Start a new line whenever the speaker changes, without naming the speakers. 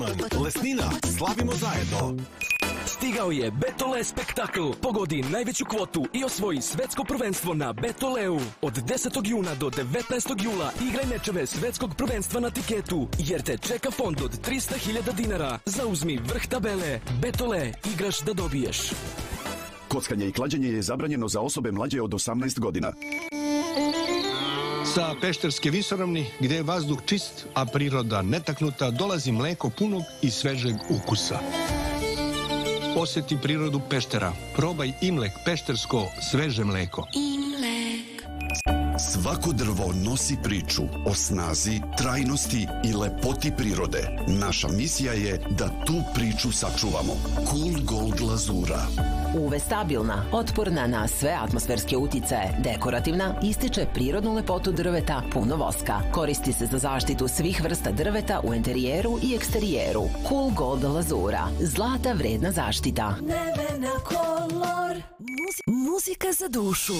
Lesnina, slavimo zajedno.
Stigao je Betole spektakl. Pogodi najveću kvotu i osvoji svetsko prvenstvo na Betoleu. Od 10. juna do 19. jula igraj mečeve svetskog prvenstva na tiketu, jer te čeka fond od 300.000 dinara. Zauzmi vrh tabele. Betole, igraš da dobiješ.
Kockanje i klađenje je zabranjeno za osobe mlađe od 18 godina.
Sa Pešterske visoravni, gde je vazduh čist, a priroda netaknuta, dolazi mleko punog i svežeg ukusa. Osjeti prirodu Peštera. Probaj Imlek peštersko sveže mleko.
Svako drvo nosi priču o snazi, trajnosti i lepoti prirode. Naša misija je da tu priču sačuvamo. Cool Gold glazura.
UV stabilna, otporna na sve atmosferske uticaje, dekorativna, ističe prirodnu lepotu drveta, puno voska. Koristi se za zaštitu svih vrsta drveta u interijeru i eksterijeru. Cool Gold glazura. Zlata vredna zaštita.
Nevena kolor. Muzika za dušu.